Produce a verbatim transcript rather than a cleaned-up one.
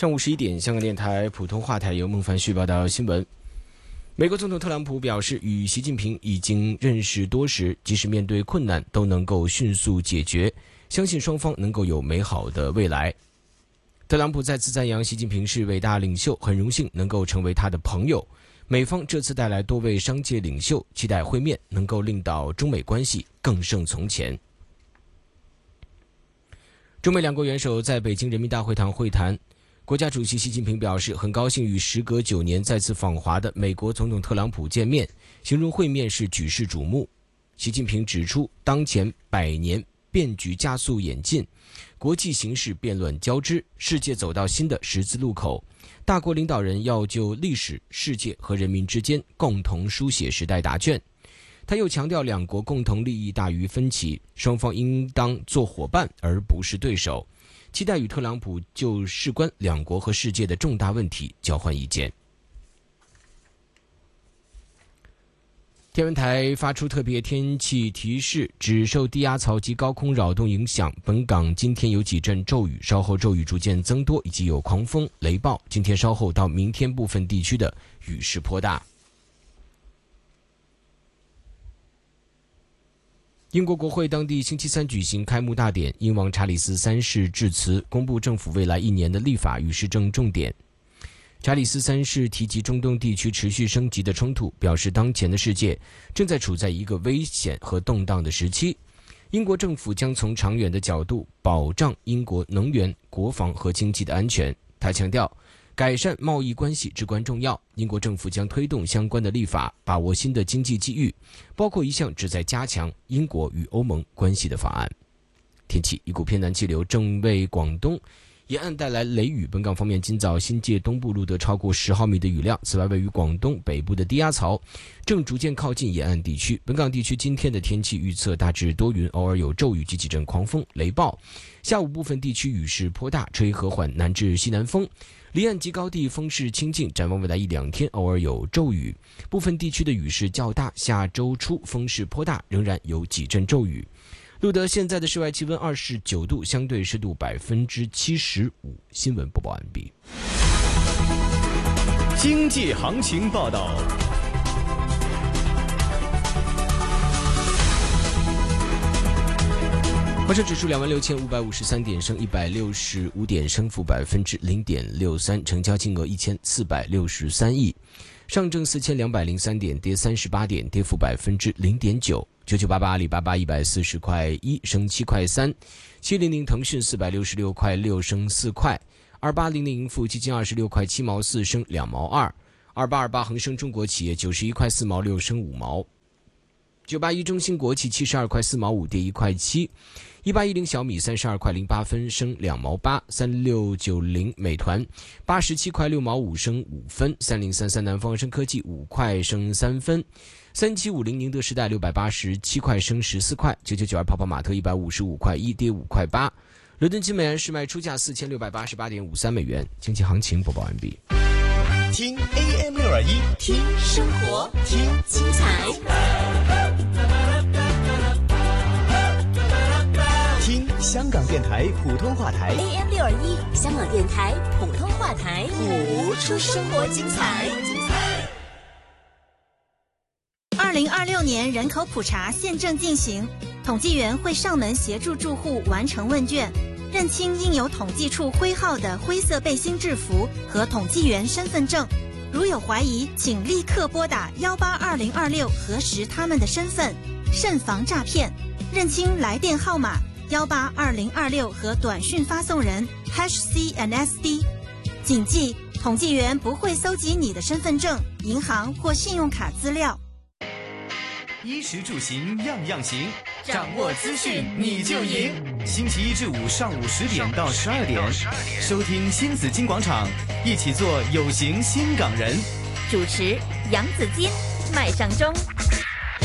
上午十一点，香港电台普通话台由孟凡旭报道新闻。美国总统特朗普表示，与习近平已经认识多时，即使面对困难都能够迅速解决，相信双方能够有美好的未来。特朗普再次赞扬习近平是伟大领袖，很荣幸能够成为他的朋友。美方这次带来多位商界领袖，期待会面能够令到中美关系更胜从前。中美两国元首在北京人民大会堂会谈，国家主席习近平表示，很高兴与时隔九年再次访华的美国总统特朗普见面，形容会面是举世瞩目。习近平指出，当前百年变局加速演进，国际形势变乱交织，世界走到新的十字路口，大国领导人要就历史、世界和人民之间共同书写时代答卷。他又强调，两国共同利益大于分歧，双方应当做伙伴而不是对手，期待与特朗普就事关两国和世界的重大问题交换意见。天文台发出特别天气提示，只受低压槽及高空扰动影响，本港今天有几阵骤雨，稍后骤雨逐渐增多，以及有狂风、雷暴。今天稍后到明天部分地区的雨势颇大。英国国会当地星期三举行开幕大典，英王查理斯三世致辞，公布政府未来一年的立法与施政重点。查理斯三世提及中东地区持续升级的冲突，表示当前的世界正在处在一个危险和动荡的时期。英国政府将从长远的角度保障英国能源、国防和经济的安全。他强调，改善贸易关系至关重要，英国政府将推动相关的立法，把握新的经济机遇，包括一项旨在加强英国与欧盟关系的法案。天气，一股偏南气流正为广东沿岸带来雷雨，本港方面今早新界东部录得超过十毫米的雨量。此外，位于广东北部的低压槽正逐渐靠近沿岸地区。本港地区今天的天气预测大致多云，偶尔有骤雨及几阵狂风雷暴。下午部分地区雨势颇大，吹和缓南至西南风。离岸及高地风势清劲，展望未来一两天偶尔有骤雨，部分地区的雨势较大。下周初风势颇大，仍然有几阵骤雨。录得现在的室外气温二十九度，相对湿度百分之七十五。新闻播报完毕。 经济行情报道。 恒生指数两万六千五百五十三点，升一百六十五点，升幅百分之零点六三，成交金额一千四百六十三亿。上证四千两百零三点，跌三十八点，跌幅百分之零点九。九九八八阿里巴巴一百四十块一，升七块三。七零零腾讯四百六十六块六，升四块。二八零零盈富基金二十六块七毛四，升两毛二。二八二八恒生中国企业九十一块四毛六，升五毛。九八一中芯国际七十二块四毛五，跌一块七。一八一零小米三十二块零八分，升两毛八。三六九零美团八十七块六毛五，升五分。三零三三南方生科技五块，升三分。三七五零宁德时代六百八十七块，升十四块。九九九二泡泡玛特一百五十五块一，跌五块八。伦敦金美元市卖出价四千六百八十八点五三美元。经济行情播报完毕。 听 A M 六二一， 听生活，听精彩， 听香港电台普通话台 A M 六二一，香港电台普通话台， 谱出生活精彩。 二零二六年人口普查现正进行，统计员会上门协助住户完成问卷，认清应有统计处徽号的灰色背心制服和统计员身份证。如有怀疑，请立刻拨打幺八二零二六核实他们的身份，慎防诈骗。认清来电号码幺八二零二六和短讯发送人 hash C N S D。谨记，统计员不会搜集你的身份证、银行或信用卡资料。 衣食住行样样行，掌握资讯你就赢。星期一至五上午十点到十二点，收听新紫金广场，一起做有型新港人。 主持杨紫金、麦尚中。